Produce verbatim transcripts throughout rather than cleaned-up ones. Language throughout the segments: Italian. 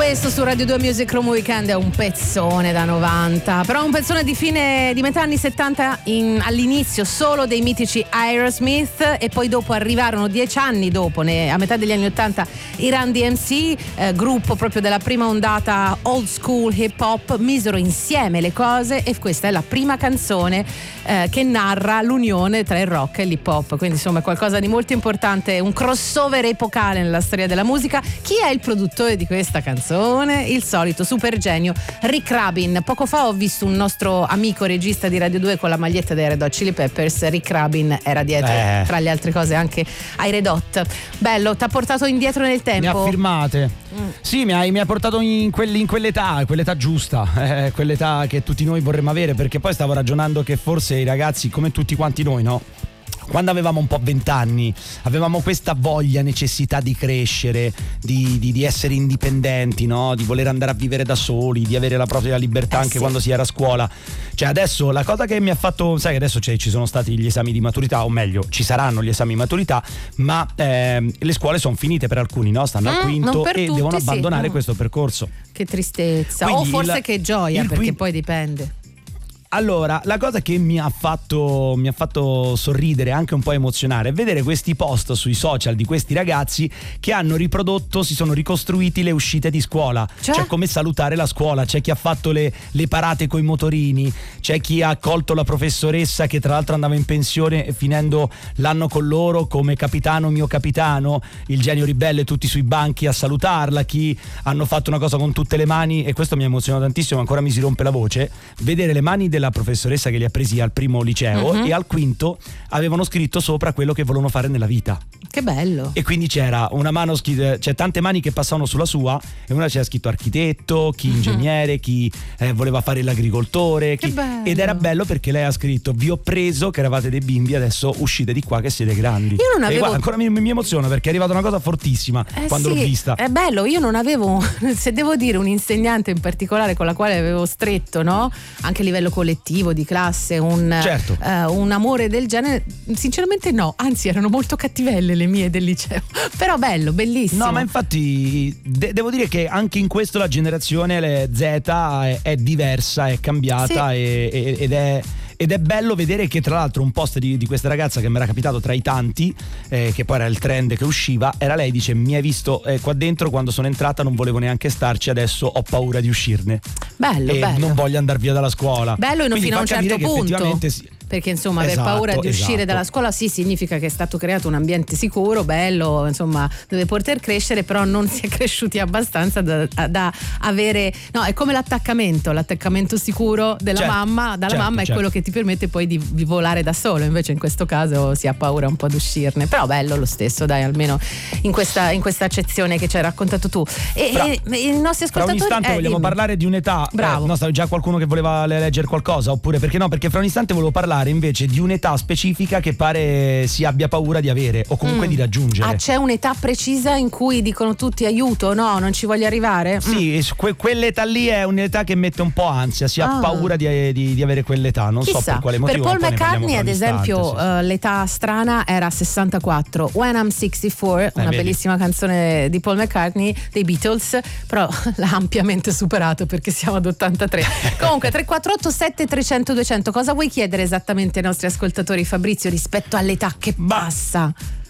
Questo su Radio due Music Room Weekend è un pezzone da novanta, però un pezzone di fine di metà anni settanta, in, all'inizio solo dei mitici Aerosmith, e poi dopo arrivarono dieci anni dopo, ne, a metà degli anni ottanta, i Run D M C, eh, gruppo proprio della prima ondata old school hip hop, misero insieme le cose e questa è la prima canzone eh, che narra l'unione tra il rock e l'hip hop, quindi insomma è qualcosa di molto importante, un crossover epocale nella storia della musica. Chi è il produttore di questa canzone? Il solito super genio Rick Rubin. Poco fa ho visto un nostro amico regista di Radio due con la maglietta dei Red Hot Chili Peppers. Rick Rubin era dietro, eh. tra le altre cose, anche ai Red Hot. Bello, t'ha portato indietro nel tempo. Mi ha firmate. Mm. Sì, mi ha, mi ha portato in, quelli, in quell'età, quell'età giusta, eh, quell'età che tutti noi vorremmo avere, perché poi stavo ragionando che forse i ragazzi, come tutti quanti noi, no? Quando avevamo un po' vent'anni avevamo questa voglia, necessità di crescere, di, di, di essere indipendenti, no? Di voler andare a vivere da soli, di avere la propria libertà eh anche sì. quando si era a scuola. Cioè adesso la cosa che mi ha fatto, sai che adesso cioè, ci sono stati gli esami di maturità, o meglio ci saranno gli esami di maturità, ma ehm, le scuole sono finite per alcuni, no? Stanno mm, al quinto e tutti, devono abbandonare sì. questo percorso. Che tristezza. Quindi o forse il, che gioia, perché quinto... poi dipende. Allora, la cosa che mi ha fatto mi ha fatto sorridere, anche un po' emozionare, è vedere questi post sui social di questi ragazzi che hanno riprodotto, si sono ricostruiti le uscite di scuola, cioè, cioè come salutare la scuola, c'è chi ha fatto le, le parate coi motorini, c'è chi ha accolto la professoressa che tra l'altro andava in pensione e finendo l'anno con loro come capitano mio capitano, il genio ribelle, tutti sui banchi a salutarla, chi hanno fatto una cosa con tutte le mani, e questo mi ha emozionato tantissimo, ancora mi si rompe la voce, vedere le mani della professoressa che li ha presi al primo liceo uh-huh. e al quinto avevano scritto sopra quello che volevano fare nella vita. Che bello. E quindi c'era una mano, c'è cioè tante mani che passavano sulla sua, e una c'era scritto architetto, chi ingegnere, chi eh, voleva fare l'agricoltore, chi... ed era bello perché lei ha scritto: vi ho preso che eravate dei bimbi, adesso uscite di qua che siete grandi. Io non avevo... e guarda, ancora mi, mi emoziona perché è arrivata una cosa fortissima eh quando sì, l'ho vista. È bello, io non avevo, se devo dire, un insegnante in particolare con la quale avevo stretto, no? Anche a livello collettivo, di classe, un, certo. uh, un amore del genere, sinceramente no, anzi erano molto cattivelle le mie del liceo, però bello, bellissimo. No, ma infatti de- devo dire che anche in questo la generazione Z è, è diversa, è cambiata sì. e, e, ed è ed è bello vedere che tra l'altro un post di, di questa ragazza che mi era capitato tra i tanti, eh, che poi era il trend che usciva, era lei, dice: mi hai visto eh, qua dentro quando sono entrata, non volevo neanche starci, adesso ho paura di uscirne, bello, e bello. non voglio andare via dalla scuola, bello e non quindi fino a un certo punto sì. Perché insomma aver esatto, paura di uscire esatto. dalla scuola sì significa che è stato creato un ambiente sicuro, bello, insomma dove poter crescere, però non si è cresciuti abbastanza da, da avere, no, è come l'attaccamento l'attaccamento sicuro della certo, mamma dalla certo, mamma è certo. quello che ti permette poi di, di volare da solo, invece in questo caso si ha paura un po' di uscirne, però bello lo stesso, dai, almeno in questa, in questa accezione che ci hai raccontato tu. E, fra, e, e i nostri ascoltatori, fra un istante eh, vogliamo dimmi. parlare di un'età. Bravo. Eh, no, stavo già qualcuno che voleva leggere qualcosa, oppure perché no, perché fra un istante volevo parlare invece di un'età specifica che pare si abbia paura di avere o comunque mm. di raggiungere. Ah, c'è un'età precisa in cui dicono tutti aiuto, no, non ci voglio arrivare? Sì, mm. que- quell'età lì è un'età che mette un po' ansia, si ha ah. paura di, di, di avere quell'età, non Chissà. so per quale motivo. Per Paul McCartney ad esempio sì, sì. Uh, l'età strana era sessantaquattro, When I'm sessantaquattro, eh, una vedi. bellissima canzone di Paul McCartney dei Beatles, però l'ha ampiamente superato perché siamo ad ottantatré. Comunque tre quattro otto sette trecento duecento, cosa vuoi chiedere esattamente ai nostri ascoltatori, Fabrizio, rispetto all'età che passa?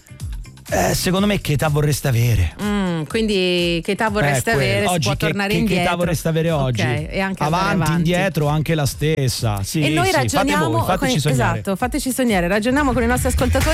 Eh, secondo me che età vorreste avere? Mm, quindi che età vorreste eh, avere? Oggi si può che, tornare che, indietro. Che età vorreste avere oggi? Okay, e anche avanti, avanti, indietro, anche la stessa. Sì, e noi sì, ragioniamo fate voi, fateci con, sognare. esatto, fateci sognare. Ragioniamo con i nostri ascoltatori